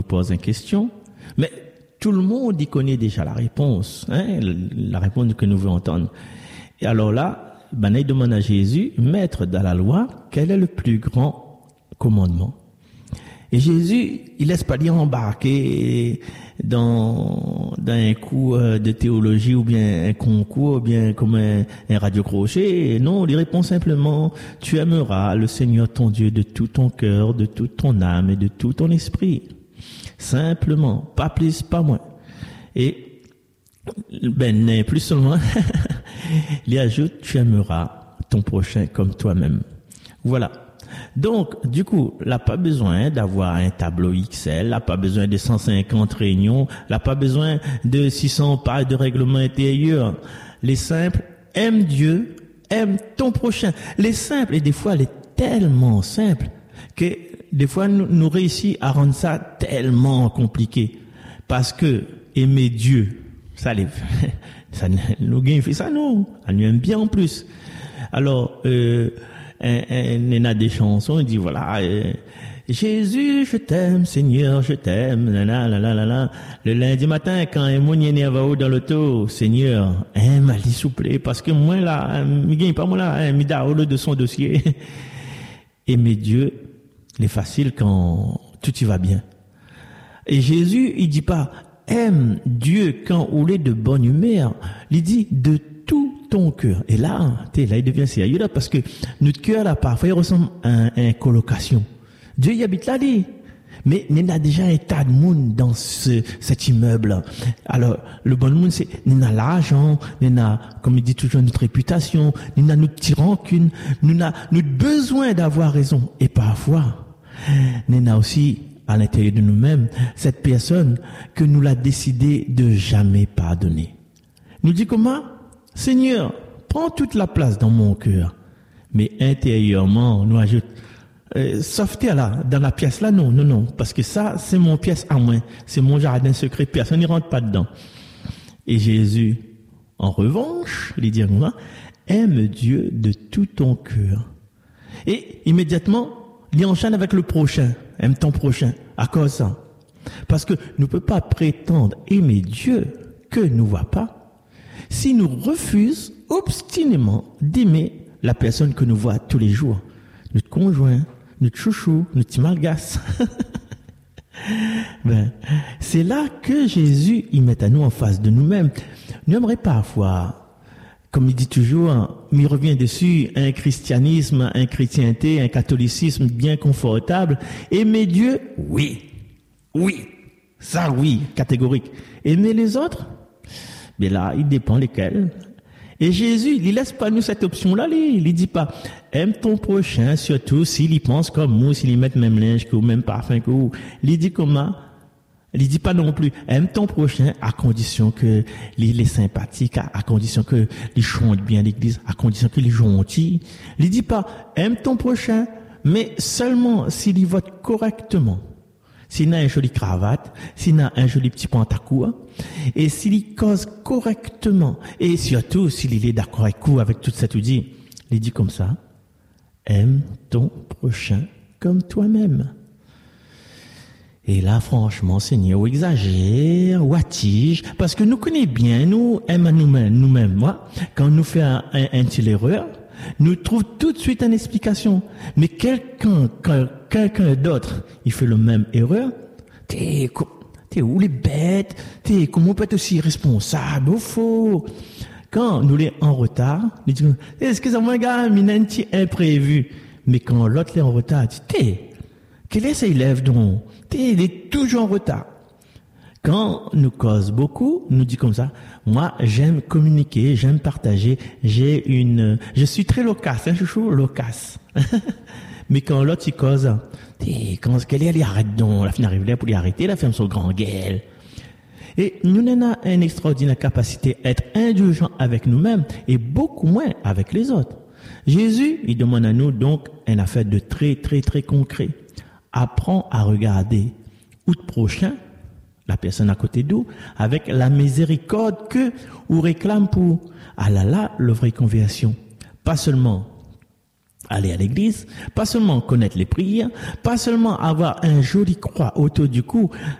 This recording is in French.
pose une question, mais tout le monde y connaît déjà la réponse, hein, la réponse que nous voulons entendre. Et alors là, il demande à Jésus, maître de la loi, quel est le plus grand commandement? Et Jésus, il laisse pas dire embarquer dans un cours de théologie ou bien un concours ou bien comme un radio-crochet. Non, il répond simplement, tu aimeras le Seigneur ton Dieu de tout ton cœur, de toute ton âme et de tout ton esprit. Simplement, pas plus, pas moins. Et, plus seulement, il ajoute, tu aimeras ton prochain comme toi-même. Voilà. Donc, du coup, il n'a pas besoin d'avoir un tableau Excel, il n'a pas besoin de 150 réunions, il n'a pas besoin de 600 pages de règlement intérieur. Les simples, aime Dieu, aime ton prochain. Les simples, et des fois, elle est tellement simple que des fois, nous réussissons à rendre ça tellement compliqué. Parce que aimer Dieu, ça nous gagne fait ça, non. On nous aime bien en plus. Alors, il y a des chansons, il dit voilà, Jésus, je t'aime, Seigneur, je t'aime, Le lundi matin, quand un mounier va haut dans l'auto, Seigneur, m'a dit souple, parce que moi là, il gagne pas moi là, il d'a de son dossier. Aimer Dieu, il est facile quand tout y va bien. Et Jésus, il dit pas, aime Dieu quand il est de bonne humeur. Il dit de tout ton cœur. Et là, là, il devient sérieux là, parce que notre cœur là, parfois, il ressemble à une colocation. Dieu y habite là, dit. Mais il y a déjà un tas de monde dans cet immeuble. Alors, le bon monde, c'est, il y a l'argent, il y a, comme il dit toujours, notre réputation, il y a notre petite rancune, il y a notre besoin d'avoir raison. Et parfois, il y a aussi, à l'intérieur de nous-mêmes, cette personne que nous l'a décidé de jamais pardonner. Nous dit comment? Seigneur, prends toute la place dans mon cœur. Mais intérieurement, nous ajoute, sauveté là, dans la pièce là, non, parce que ça, c'est mon pièce à moi, c'est mon jardin secret, personne n'y rentre pas dedans. Et Jésus, en revanche, il dit à moi, aime Dieu de tout ton cœur. Et immédiatement, il enchaîne avec le prochain, aime ton prochain, à cause de ça. Parce que nous ne pouvons pas prétendre aimer Dieu que nous ne voit pas, si nous refusons obstinément d'aimer la personne que nous voit tous les jours, notre conjoint, notre chouchou, notre petit malgasse. C'est là que Jésus y met à nous en face de nous-mêmes. Nous aimerions parfois, comme il dit toujours, il revient dessus, un christianisme, un chrétienté, un catholicisme bien confortable. Aimer Dieu, oui, ça oui, catégorique. Aimer les autres, mais là, il dépend lesquels. Et Jésus, il laisse pas nous cette option-là, il dit pas, aime ton prochain, surtout s'il y pense comme nous, s'il y met même linge que vous, même parfum que vous. Il dit comment? Il dit pas non plus, aime ton prochain à condition que il est sympathique, à condition que il chante bien l'église, à condition qu'il est gentil. Il dit pas, aime ton prochain, mais seulement s'il y vote correctement. S'il a une jolie cravate, s'il a un joli petit pantacourt, et s'il cause correctement, et surtout s'il est d'accord avec tout ça, tout dit, il dit comme ça, aime ton prochain comme toi-même. Et là, franchement, Seigneur, ou exagère, ou attige, parce que nous connaissons bien, nous aimons nous-mêmes, moi, quand nous faisons un petit erreur, nous trouvons tout de suite une explication. Mais quelqu'un d'autre, il fait le même erreur, t'es où les bêtes, comment on peut être aussi responsable, faux. Quand nous les en retard, nous disons, excusez-moi, gars, il y a un petit imprévu. Mais quand l'autre est en retard, il dit, quel est ce élève donc? Il est toujours en retard. Quand nous cause beaucoup, nous dit comme ça, moi, j'aime communiquer, j'aime partager, je suis très loquace, un chouchou loquace. Mais quand l'autre il cause, quand qu'elle est, elle arrête donc, la fin arrive là pour lui arrêter, la ferme son grand gueule. Et nous avons une extraordinaire capacité à être indulgents avec nous-mêmes et beaucoup moins avec les autres. Jésus, il demande à nous donc une affaire de très, très, très concret. Apprends à regarder où le prochain, la personne à côté d'eux, avec la miséricorde que ou réclame pour le vraie conversion. Pas seulement aller à l'église, pas seulement connaître les prières, pas seulement avoir un joli croix autour du cou,